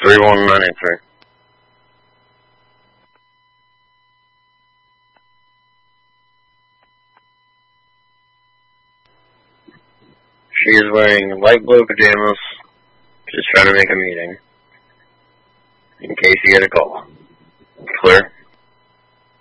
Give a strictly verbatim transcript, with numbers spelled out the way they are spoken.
three one nine eight three. She is wearing light blue pajamas, just trying to make a meeting, in case you get a call. Clear?